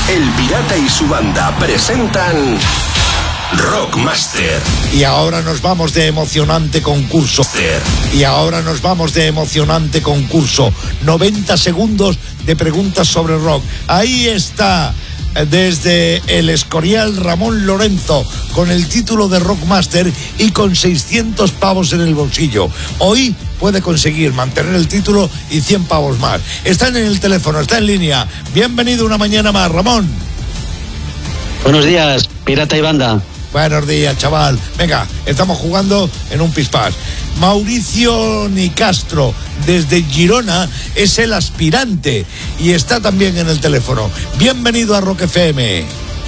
El Pirata y su banda presentan Rockmaster. Y ahora nos vamos de emocionante concurso. 90 segundos de preguntas sobre rock. Ahí está, desde el Escorial, Ramón Lorenzo, con el título de Rockmaster y con 600 pavos en el bolsillo. Hoy puede conseguir mantener el título y 100 pavos más. Están en el teléfono, está en línea. Bienvenido una mañana más, Ramón. Buenos días, Pirata y banda. Buenos días, chaval. Venga, estamos jugando en un pispás. Mauricio Nicastro, desde Girona, es el aspirante y está también en el teléfono. Bienvenido a Rock FM.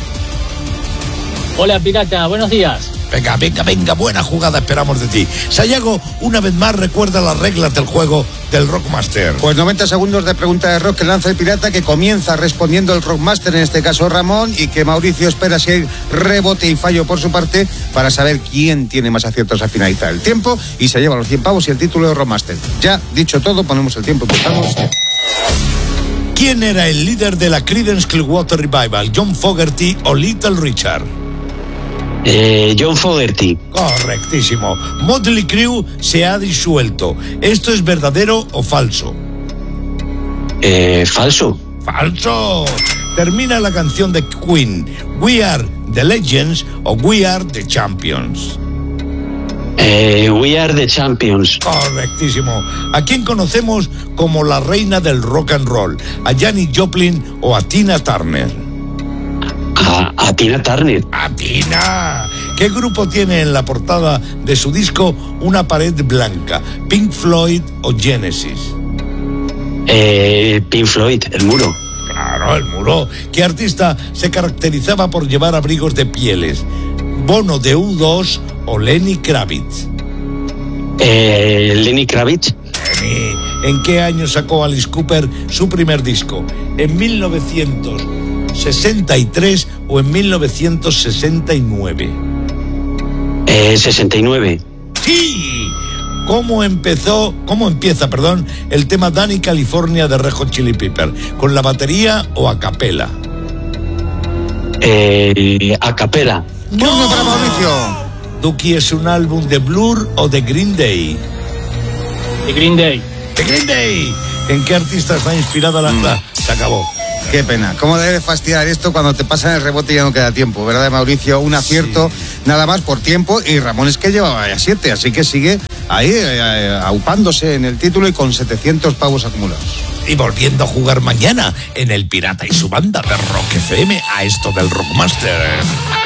Hola, Pirata, buenos días. Venga, buena jugada esperamos de ti. Sayago, una vez más recuerda las reglas del juego del Rockmaster. Pues 90 segundos de pregunta de rock que lanza el Pirata, que comienza respondiendo el Rockmaster, en este caso Ramón, y que Mauricio espera si hay rebote y fallo por su parte para saber quién tiene más aciertos al finalizar el tiempo y se lleva los 100 pavos y el título de Rockmaster. Ya dicho todo, ponemos el tiempo y empezamos. ¿Quién era el líder de la Creedence Clearwater Revival? ¿John Fogerty o Little Richard? John Fogerty. Correctísimo. Motley Crue se ha disuelto. ¿Esto es verdadero o falso? Falso. ¡Falso! Termina la canción de Queen. ¿We are the Legends o We are the Champions? We are the Champions. Correctísimo. ¿A quién conocemos como la reina del rock and roll? ¿A Janis Joplin o a Tina Turner? A Tina Turner. ¡A Tina! ¿Qué grupo tiene en la portada de su disco una pared blanca? ¿Pink Floyd o Genesis? Pink Floyd, el muro. Claro, el muro. ¿Qué artista se caracterizaba por llevar abrigos de pieles? ¿Bono de U2 o Lenny Kravitz? Lenny Kravitz. ¿En qué año sacó Alice Cooper su primer disco? ¿En 1963 o en 1969? 69. ¡Sí! ¿Cómo empieza, el tema Danny California de Red Hot Chili Pepper? ¿Con la batería o a capela? A capela. ¡No! Para Mauricio. ¿Dookie es un álbum de Blur o de Green Day? De Green Day. ¡De Green Day! ¿En qué artista está inspirada la... Se acabó. Qué pena. ¿Cómo debe fastidiar esto cuando te pasan el rebote y ya no queda tiempo? ¿Verdad, Mauricio? Un acierto, sí, nada más por tiempo. Y Ramón es que llevaba ya 7, así que sigue ahí aupándose en el título y con 700 pavos acumulados. Y volviendo a jugar mañana en El Pirata y su banda de Rock FM a esto del Rockmaster.